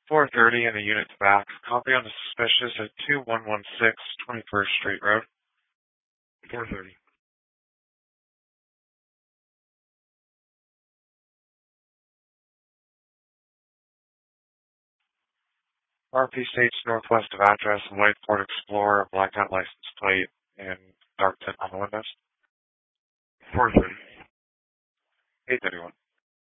4:30 in the unit's back. Copy on the suspicious at 2116 21st Street Road. 4:30. RP states northwest of address, white Ford Explorer, blacked out license plate, and dark tint on the windows. 4:30. 8:31.